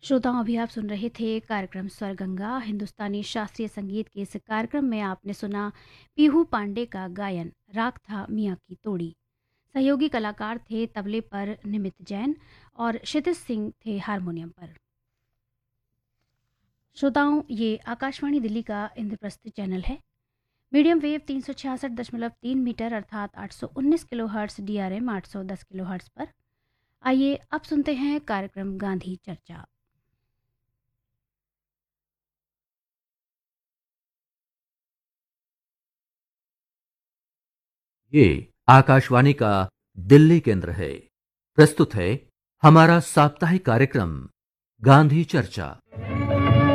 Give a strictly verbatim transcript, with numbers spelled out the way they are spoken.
श्रोताओं, अभी आप सुन रहे थे कार्यक्रम स्वर गंगा हिंदुस्तानी शास्त्रीय संगीत के इस कार्यक्रम में आपने सुना पीहू पांडे का गायन। राग था मियाँ की तोड़ी। सहयोगी कलाकार थे तबले पर निमित जैन और क्षितिज सिंह थे हारमोनियम पर। श्रोताओं, ये आकाशवाणी दिल्ली का इंद्रप्रस्थ चैनल है। मीडियम वेव तीन सौ छियासठ दशमलव तीन मीटर अर्थात आठ सौ उन्नीस kilo hertz, D R M आठ सौ दस किलो हर्ट्स पर। आइए अब सुनते हैं कार्यक्रम गांधी चर्चा। ये आकाशवाणी का दिल्ली केंद्र है। प्रस्तुत है हमारा साप्ताहिक कार्यक्रम गांधी चर्चा।